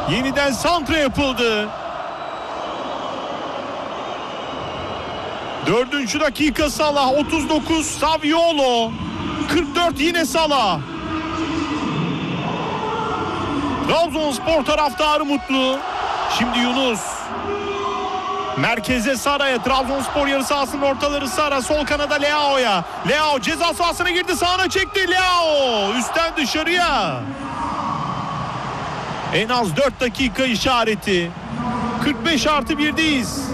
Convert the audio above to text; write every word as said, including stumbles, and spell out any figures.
Yeniden santra yapıldı. Dördüncü dakika Salah, otuz dokuz Saviolo, kırk dört yine Salah. Trabzonspor taraftarı mutlu. Şimdi Yunus. Merkeze Sara'ya, Trabzonspor yarı sahasının ortaları Sara, sol kanada Leao'ya. Leao ceza sahasına girdi, sağına çekti Leao. Üstten dışarıya. En az dört dakika işareti. kırk beş artı birdeyiz.